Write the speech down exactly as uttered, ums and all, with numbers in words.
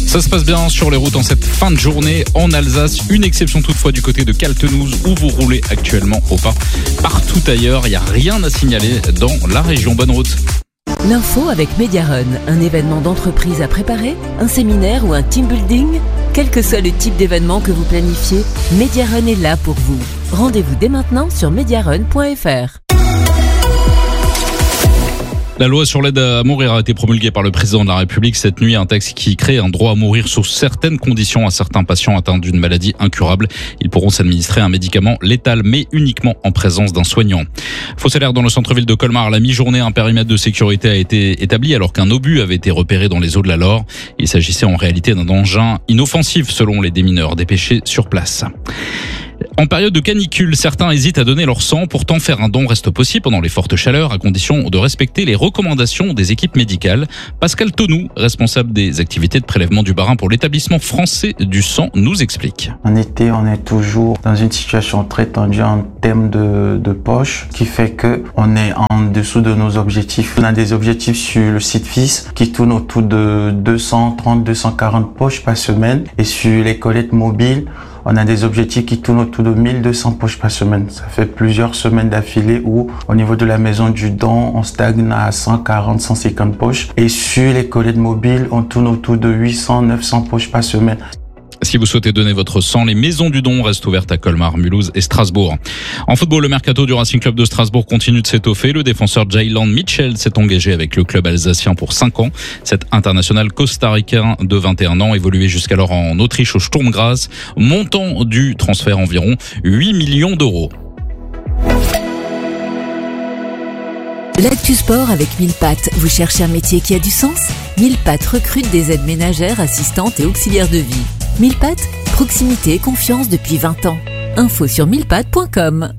Ça se passe bien sur les routes en cette fin de journée en Alsace. Une exception toutefois du côté de Kaltenouz où vous roulez actuellement au pas. Partout ailleurs, il n'y a rien à signaler dans la région. Bonne route. L'info avec Mediarun, un événement d'entreprise à préparer, un séminaire ou un team building. Quel que soit le type d'événement que vous planifiez, Mediarun est là pour vous. Rendez-vous dès maintenant sur mediarun point f r. La loi sur l'aide à mourir a été promulguée par le président de la République cette nuit. Un texte qui crée un droit à mourir sous certaines conditions à certains patients atteints d'une maladie incurable. Ils pourront s'administrer un médicament létal, mais uniquement en présence d'un soignant. Faux alerte dans le centre-ville de Colmar. À la mi-journée, un périmètre de sécurité a été établi alors qu'un obus avait été repéré dans les eaux de la Loire. Il s'agissait en réalité d'un engin inoffensif selon les démineurs dépêchés sur place. En période de canicule, certains hésitent à donner leur sang. Pourtant, faire un don reste possible pendant les fortes chaleurs à condition de respecter les recommandations des équipes médicales. Pascal Tonou, responsable des activités de prélèvement du Bas-Rhin pour l'établissement français du sang, nous explique. En été, on est toujours dans une situation très tendue en termes de, de poche, qui fait que on est en dessous de nos objectifs. On a des objectifs sur le site F I S qui tournent autour de deux cent trente à deux cent quarante poches par semaine. Et sur les collectes mobiles, on a des objectifs qui tournent autour de mille deux cents poches par semaine. Ça fait plusieurs semaines d'affilée où, au niveau de la maison du don, on stagne à cent quarante à cent cinquante poches. Et sur les collectes mobiles, on tourne autour de huit cents à neuf cents poches par semaine. Si vous souhaitez donner votre sang, les maisons du don restent ouvertes à Colmar, Mulhouse et Strasbourg. En football, le mercato du Racing Club de Strasbourg continue de s'étoffer. Le défenseur Jayland Mitchell s'est engagé avec le club alsacien pour cinq ans. Cet international costaricain de vingt et un ans évoluait jusqu'alors en Autriche au Sturm Graz. Montant du transfert environ huit millions d'euros. L'actu sport avec mille pattes. Vous cherchez un métier qui a du sens ? mille pattes recrute des aides ménagères, assistantes et auxiliaires de vie. mille pattes, proximité et confiance depuis vingt ans. Info sur mille pattes point com.